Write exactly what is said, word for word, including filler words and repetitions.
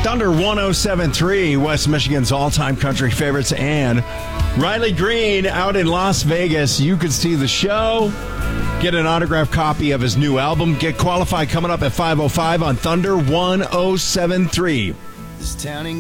Thunder one oh seven point three, West Michigan's all-time country favorites, and Riley Green out in Las Vegas. You can see the show, get an autographed copy of his new album, get qualified coming up at five oh five on Thunder one oh seven point three. This town